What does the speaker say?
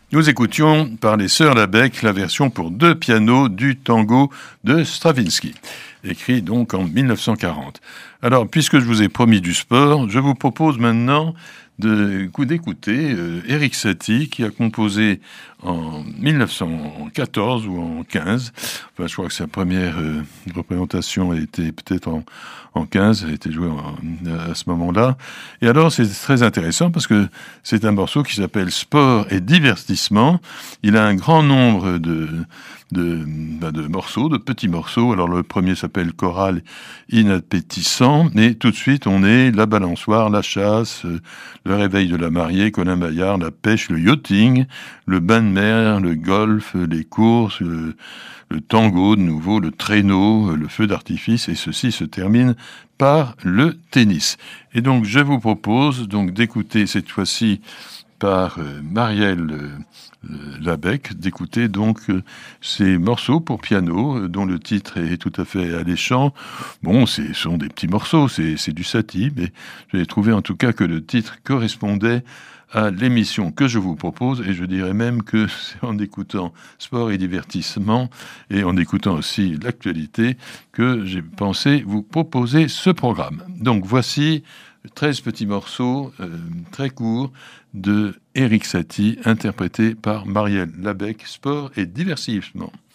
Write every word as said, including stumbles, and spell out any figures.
Nous écoutions par les Sœurs Labec la version pour deux pianos du tango de Stravinsky, écrit donc en dix-neuf cent quarante. Alors, puisque je vous ai promis du sport, je vous propose maintenant de, d'écouter euh, Erik Satie, qui a composé en dix-neuf cent quatorze ou en quinze, enfin je crois que sa première euh, représentation a été peut-être en, en quinze, elle a été jouée en, à ce moment-là. Et alors c'est très intéressant parce que c'est un morceau qui s'appelle Sport et divertissement. Il a un grand nombre de, de, ben de morceaux, de petits morceaux. Alors le premier s'appelle Choral inappétissant, et tout de suite on est la balançoire, la chasse, le réveil de la mariée, Colin Maillard, la pêche, le yachting, le bain de mer, le golf, les courses, le, le tango de nouveau, le traîneau, le feu d'artifice, et ceci se termine par le tennis. Et donc je vous propose donc d'écouter cette fois-ci par euh, Marielle euh, Labec, d'écouter donc euh, ces morceaux pour piano, euh, dont le titre est tout à fait alléchant. Bon, ce sont des petits morceaux, c'est, c'est du Satie, mais j'ai trouvé en tout cas que le titre correspondait à l'émission que je vous propose, et je dirais même que c'est en écoutant Sport et divertissement, et en écoutant aussi l'actualité, que j'ai pensé vous proposer ce programme. Donc voici treize petits morceaux euh, très courts de Erik Satie, interprétés par Marielle Labec, Sport et divertissement.